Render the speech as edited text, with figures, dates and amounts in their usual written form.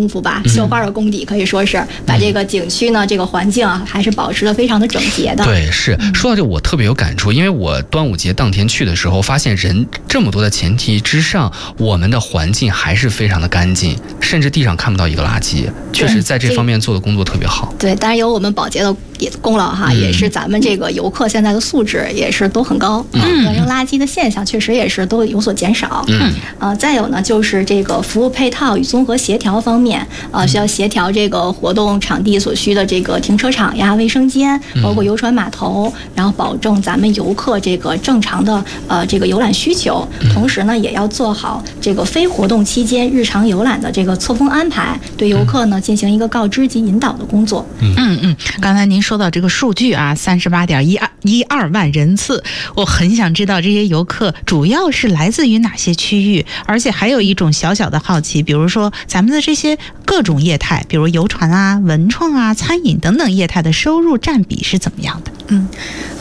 功夫吧，绣花的功底，可以说是把这个景区呢这个环境啊还是保持得非常的整洁的。 对，是说到这我特别有感触，因为我端午节当天去的时候，发现人这么多的前提之上，我们的环境还是非常的干净，甚至地上看不到一个垃圾，确实在这方面做的工作特别好。 对，当然有我们保洁的功劳哈，也是咱们这个游客现在的素质也是都很高，扔垃圾的现象确实也是都有所减少。再有呢就是这个服务配套与综合协调方面，需要协调这个活动场地所需的这个停车场呀、卫生间，包括游船码头，然后保证咱们游客这个正常的这个游览需求，同时呢也要做好这个非活动期间日常游览的这个错峰安排，对游客呢进行一个告知及引导的工作。 刚才您说到这个数据啊，38.12万人次，我很想知道这些游客主要是来自于哪些区域，而且还有一种小小的好奇，比如说咱们的这些各种业态，比如游船啊、文创啊、餐饮等等业态的收入占比是怎么样的？